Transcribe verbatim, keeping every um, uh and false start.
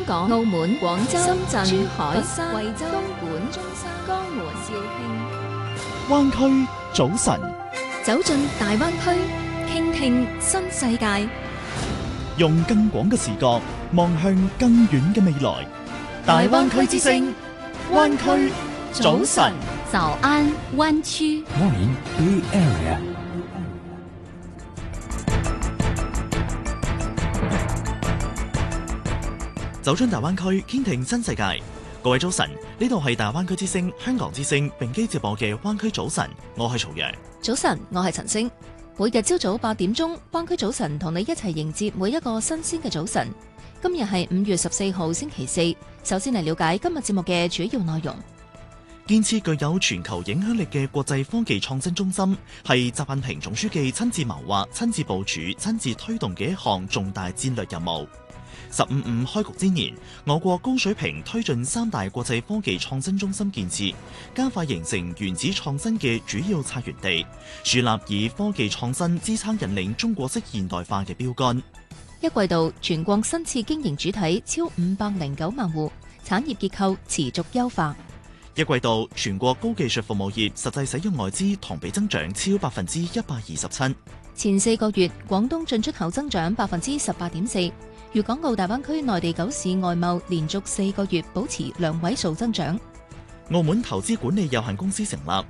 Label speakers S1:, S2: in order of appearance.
S1: 港、澳門、廣州、深圳、珠海、
S2: 佛山、
S1: 惠州、東莞、中山、江門、肇慶。
S2: 灣區早晨，
S1: 走進大灣區，傾聽新世界。
S2: 用更廣嘅視角望向更遠嘅未來。大灣區之聲，灣區早晨。
S1: 早安灣區。
S3: Morning Bay Area。
S2: 走進大灣區，傾聽新世界。各位早晨，呢度係大灣區之聲、香港之聲並機直播嘅灣區早晨，我係曹陽。
S1: 早晨，我係陳星。每日朝早八點鐘，灣區早晨同你一齊迎接每一個新鮮嘅早晨。今日係五月十四號星期四。首先嚟了解今日節目嘅主要內容。
S2: 建設具有全球影響力嘅國際科技創新中心，係習近平總書記親自謀劃、親自部署、親自推動嘅一項重大戰略任務。十五五開局之年，我國高水平推進三大國際科技創新中心建設，加快形成原子創新嘅主要策源地，樹立以科技創新支撐引領中國式現代化嘅標杆。
S1: 一季度全國新設經營主體超五百零九萬戶，產業結構持續優化。
S2: 一季度全國高技術服務業實際使用外資同比增長超百分之一百二十七。
S1: 前四個月，廣東進出口增長百分之十八點四。粵港澳大灣區內地九市外貿連續四個月保持兩位數增長。
S2: 澳門投資管理有限公司成立，